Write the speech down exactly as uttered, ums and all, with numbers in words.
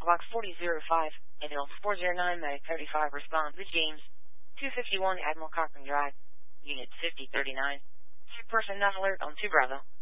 Clock forty oh five, Ambulance four oh nine, Medic thirty-five, respond to James two fifty-one Admiral Cochran Drive, Unit fifty thirty-nine. Sick person not alert on two Bravo.